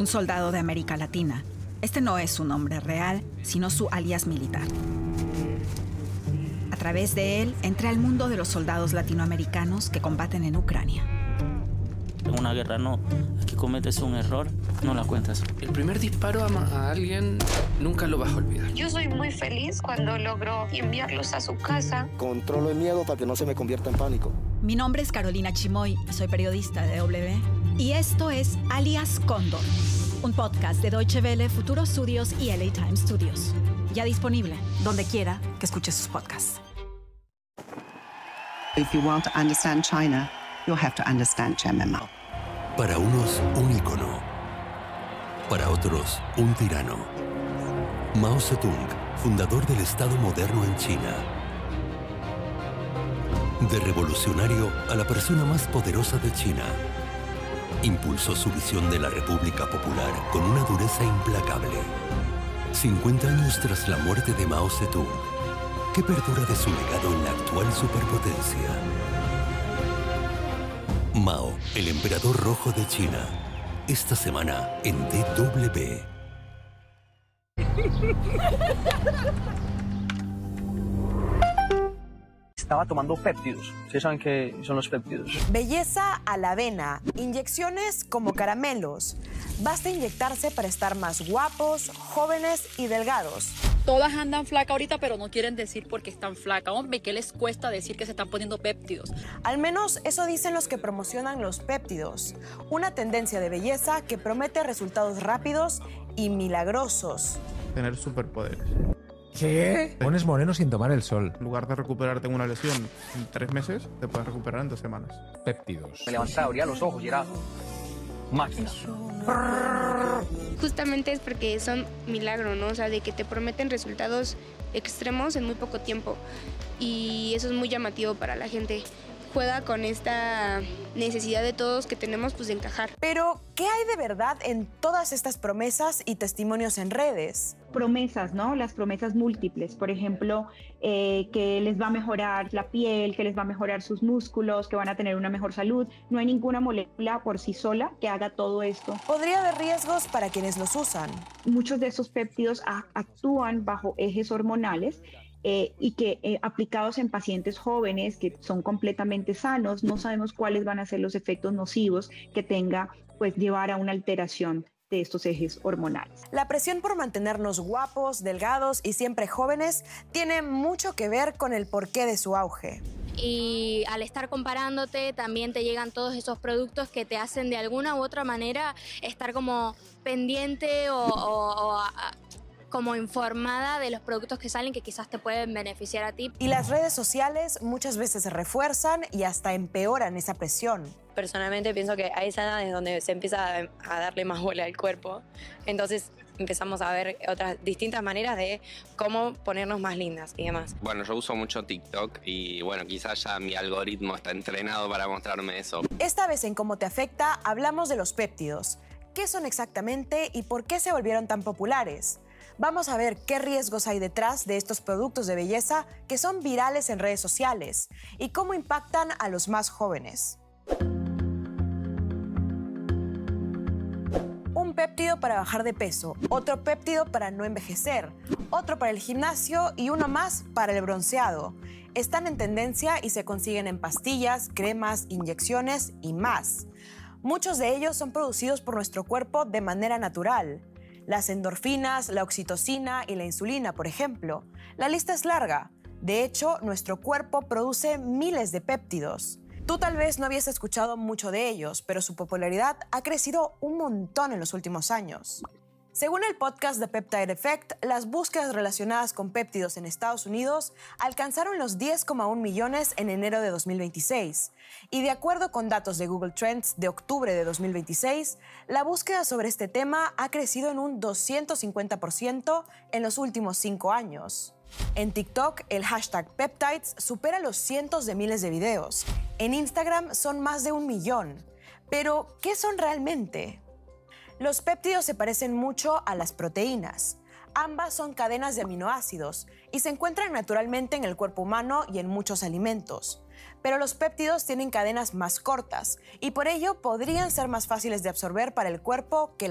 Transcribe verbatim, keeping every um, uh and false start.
un soldado de América Latina. Este no es su nombre real, sino su alias militar. A través de él, entré al mundo de los soldados latinoamericanos que combaten en Ucrania. En una guerra no, aquí cometes un error, no la cuentas. El primer disparo a, a alguien nunca lo vas a olvidar. Yo soy muy feliz cuando logro enviarlos a su casa. Controlo el miedo para que no se me convierta en pánico. Mi nombre es Carolina Chimoy y soy periodista de W. Y esto es Alias Cóndor, un podcast de Deutsche Welle, Futuro Studios y L A Times Studios. Ya disponible donde quiera que escuches sus podcasts. If you want to understand China, you'll have to understand Chairman Mao. Para unos, un ícono. Para otros, un tirano. Mao Zedong, fundador del Estado moderno en China. De revolucionario a la persona más poderosa de China. Impulsó su visión de la República Popular con una dureza implacable. cincuenta años tras la muerte de Mao Zedong, ¿qué perdura de su legado en la actual superpotencia? Mao, el emperador rojo de China. Esta semana en D W. Estaba tomando péptidos. ¿Sí saben qué son los péptidos? Belleza a la avena, inyecciones como caramelos. Basta inyectarse para estar más guapos, jóvenes y delgados. Todas andan flacas ahorita, pero no quieren decir por qué están flacas. Hombre, ¿qué les cuesta decir que se están poniendo péptidos? Al menos eso dicen los que promocionan los péptidos. Una tendencia de belleza que promete resultados rápidos y milagrosos. Tener superpoderes. ¿Qué? Pones moreno sin tomar el sol. En lugar de recuperarte una lesión en tres meses, te puedes recuperar en dos semanas. Péptidos. Me levantaba, abría los ojos y era máquina. Justamente es porque son milagro, ¿no? O sea, de que te prometen resultados extremos en muy poco tiempo. Y eso es muy llamativo para la gente. Juega con esta necesidad de todos que tenemos, pues, de encajar. Pero, ¿qué hay de verdad en todas estas promesas y testimonios en redes? Promesas, ¿no? Las promesas múltiples, por ejemplo, eh, que les va a mejorar la piel, que les va a mejorar sus músculos, que van a tener una mejor salud. No hay ninguna molécula por sí sola que haga todo esto. Podría haber riesgos para quienes los usan. Muchos de estos péptidos a- actúan bajo ejes hormonales. Eh, y que eh, aplicados en pacientes jóvenes que son completamente sanos, no sabemos cuáles van a ser los efectos nocivos que tenga, pues, llevar a una alteración de estos ejes hormonales. La presión por mantenernos guapos, delgados y siempre jóvenes tiene mucho que ver con el porqué de su auge. Y al estar comparándote también te llegan todos esos productos que te hacen de alguna u otra manera estar como pendiente o, o, o a, como informada de los productos que salen que quizás te pueden beneficiar a ti. Y las redes sociales muchas veces se refuerzan y hasta empeoran esa presión. Personalmente pienso que a esa edad es donde se empieza a darle más bola al cuerpo. Entonces empezamos a ver otras distintas maneras de cómo ponernos más lindas y demás. Bueno, yo uso mucho TikTok y bueno, quizás ya mi algoritmo está entrenado para mostrarme eso. Esta vez en Cómo te afecta hablamos de los péptidos. ¿Qué son exactamente y por qué se volvieron tan populares? Vamos a ver qué riesgos hay detrás de estos productos de belleza que son virales en redes sociales y cómo impactan a los más jóvenes. Un péptido para bajar de peso, otro péptido para no envejecer, otro para el gimnasio y uno más para el bronceado. Están en tendencia y se consiguen en pastillas, cremas, inyecciones y más. Muchos de ellos son producidos por nuestro cuerpo de manera natural. Las endorfinas, la oxitocina y la insulina, por ejemplo. La lista es larga. De hecho, nuestro cuerpo produce miles de péptidos. Tú tal vez no habías escuchado mucho de ellos, pero su popularidad ha crecido un montón en los últimos años. Según el podcast The Peptide Effect, las búsquedas relacionadas con péptidos en Estados Unidos alcanzaron los diez coma uno millones en enero de dos mil veintiséis. Y de acuerdo con datos de Google Trends de octubre de dos mil veintiséis, la búsqueda sobre este tema ha crecido en un doscientos cincuenta por ciento en los últimos cinco años. En TikTok, el hashtag Peptides supera los cientos de miles de videos. En Instagram son más de un millón. Pero, ¿qué son realmente? Los péptidos se parecen mucho a las proteínas. Ambas son cadenas de aminoácidos y se encuentran naturalmente en el cuerpo humano y en muchos alimentos. Pero los péptidos tienen cadenas más cortas y por ello podrían ser más fáciles de absorber para el cuerpo que